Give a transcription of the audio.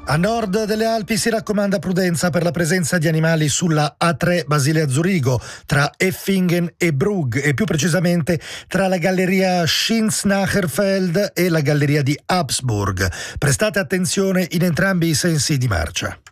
A nord delle Alpi si raccomanda prudenza per la presenza di animali sulla A3 Basilea-Zurigo, tra Effingen e Brugg, e più precisamente tra la galleria Schinsnacherfeld e la galleria di Habsburg. Prestate attenzione in entrambi i sensi di marcia.